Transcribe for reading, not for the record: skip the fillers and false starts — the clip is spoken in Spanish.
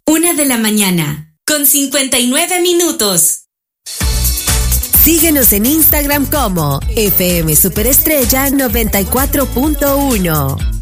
1:00 con 59 minutos. Síguenos en Instagram como FM Superestrella 94.1.